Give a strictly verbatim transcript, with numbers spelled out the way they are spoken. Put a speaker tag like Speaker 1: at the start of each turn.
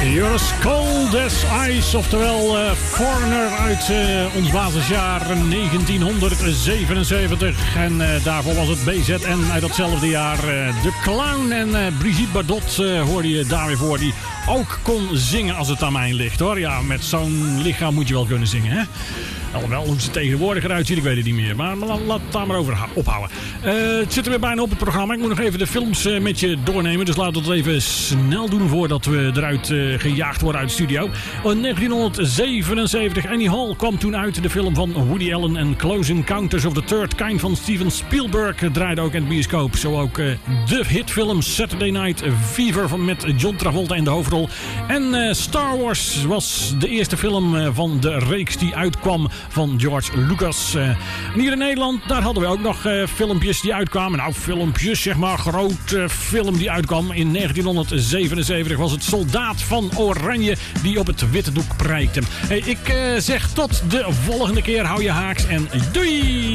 Speaker 1: You're as cold as ice, oftewel uh, Foreigner uit uh, ons basisjaar negentienhonderdzevenenzeventig. En uh, daarvoor was het B Z N uit datzelfde jaar. Uh, De Clown en uh, Brigitte Bardot uh, hoorde je daar weer voor, die ook kon zingen als het aan mij ligt, hoor. Ja, met zo'n lichaam moet je wel kunnen zingen, hè? Alhoewel, hoe ze tegenwoordig eruit ziet, ik weet het niet meer. Maar laat het daar maar over ophouden. Uh, het zit er weer bijna op het programma. Ik moet nog even de films uh, met je doornemen. Dus laten we het even snel doen voordat we eruit uh, gejaagd worden uit de studio. In negentienhonderdzevenenzeventig, Annie Hall kwam toen uit. De film van Woody Allen en Close Encounters of the Third Kind van Steven Spielberg draaide ook in het bioscoop. Zo ook uh, de hitfilm Saturday Night Fever van, met John Travolta in de hoofdrol. En uh, Star Wars was de eerste film uh, van de reeks die uitkwam van George Lucas. Uh, en hier in Nederland, daar hadden we ook nog uh, filmpjes die uitkwamen. Nou, filmpjes, zeg maar, groot uh, film die uitkwam. In negentienhonderdzevenenzeventig was het Soldaat van Oranje die op het witte doek prijkte. Hey, ik uh, zeg tot de volgende keer. Hou je haaks en doei!